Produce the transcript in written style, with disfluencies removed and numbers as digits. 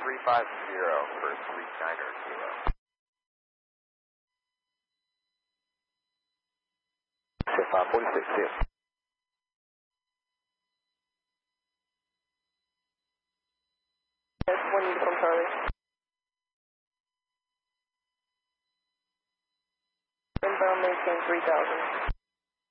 for Sweet Niner Kilo. Set 546, see you. Yes, 1 uniform Charlie. Inbound maintain 3000.